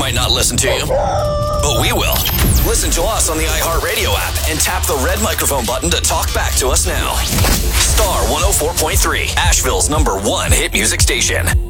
might not listen to you, but we will. Listen to us on the iHeartRadio app and tap the red microphone button to talk back to us now. Star 104.3, Asheville's #1 hit music station.